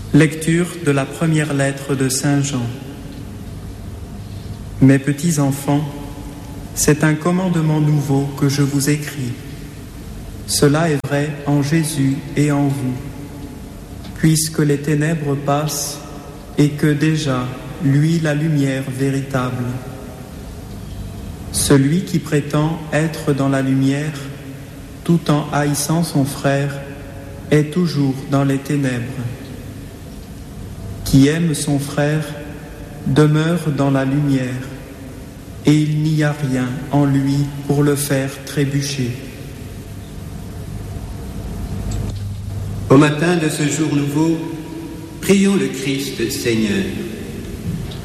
Lecture de la première lettre de Saint Jean. Mes petits enfants, c'est un commandement nouveau que je vous écris. Cela est vrai en Jésus et en vous, puisque les ténèbres passent et que déjà luit la lumière véritable. Celui qui prétend être dans la lumière, tout en haïssant son frère, est toujours dans les ténèbres. Qui aime son frère demeure dans la lumière, et il n'y a rien en lui pour le faire trébucher. Au matin de ce jour nouveau, prions le Christ Seigneur.